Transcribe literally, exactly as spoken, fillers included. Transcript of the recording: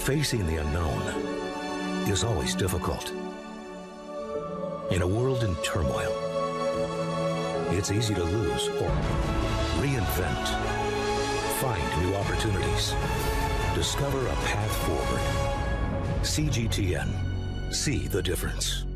Facing the unknown is always difficult. In a world in turmoil, it's easy to lose or reinvent. Find new opportunities. Discover a path forward. C G T N. See the difference.